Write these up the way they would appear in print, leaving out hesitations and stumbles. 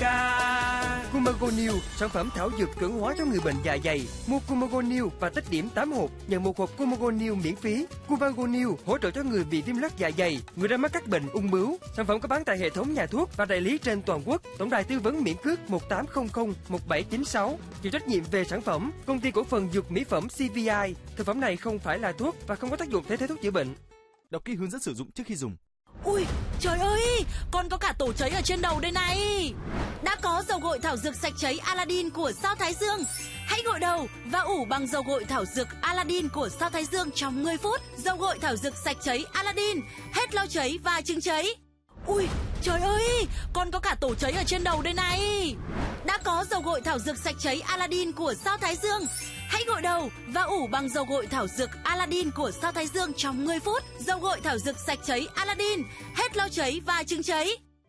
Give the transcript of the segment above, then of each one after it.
ca. Cumago New, sản phẩm thảo dược chuẩn hóa cho người bệnh dạ dày. Mua Cumago New và tích điểm 8 hộp, nhận một hộp Cumago New miễn phí. Cumago New hỗ trợ cho người bị viêm loét dạ dày, người đang mắc các bệnh ung bướu. Sản phẩm có bán tại hệ thống nhà thuốc và đại lý trên toàn quốc. Tổng đài tư vấn miễn cước 1800 1796. Chịu trách nhiệm về sản phẩm, Công ty cổ phần dược mỹ phẩm CVI. Thực phẩm này không phải là thuốc và không có tác dụng thay thế thuốc chữa bệnh. Đọc kỹ hướng dẫn sử dụng trước khi dùng. Ui, trời ơi, con có cả tổ cháy ở trên đầu đây này. Đã có dầu gội thảo dược sạch cháy Aladdin của Sao Thái Dương. Hãy gội đầu và ủ bằng dầu gội thảo dược Aladdin của Sao Thái Dương trong 10 phút. Dầu gội thảo dược sạch cháy Aladdin, hết lau cháy và chứng cháy. Ui, trời ơi, con có cả tổ cháy ở trên đầu đây này. Đã có dầu gội thảo dược sạch cháy Aladdin của Sao Thái Dương. Hãy gội đầu và ủ bằng dầu gội thảo dược Aladdin của Sao Thái Dương trong 10 phút. Dầu gội thảo dược sạch cháy Aladdin, hết lau cháy và chứng cháy.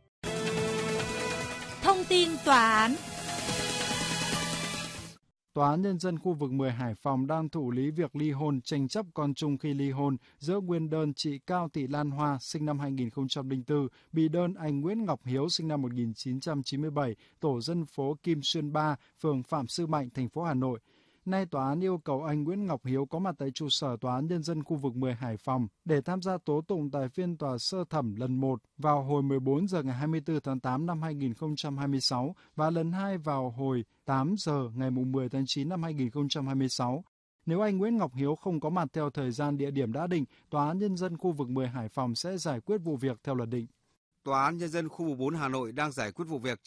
Thông tin tòa án. Tòa án Nhân dân khu vực 10 Hải Phòng đang thụ lý việc ly hôn tranh chấp con chung khi ly hôn giữa nguyên đơn chị Cao Thị Lan Hoa sinh năm 2004 bị đơn anh Nguyễn Ngọc Hiếu sinh năm 1997, tổ dân phố Kim Xuyên 3, phường Phạm Sư Mạnh, thành phố Hà Nội. Nay tòa án yêu cầu anh Nguyễn Ngọc Hiếu có mặt tại trụ sở Tòa án Nhân dân khu vực 10 Hải Phòng để tham gia tố tụng tại phiên tòa sơ thẩm lần 1 vào hồi 14 giờ ngày 24 tháng 8 năm 2026 và lần 2 vào hồi 8 giờ ngày 10 tháng 9 năm 2026. Nếu anh Nguyễn Ngọc Hiếu không có mặt theo thời gian địa điểm đã định, Tòa án Nhân dân khu vực 10 Hải Phòng sẽ giải quyết vụ việc theo luật định. Tòa án Nhân dân khu vực 4 Hà Nội đang giải quyết vụ việc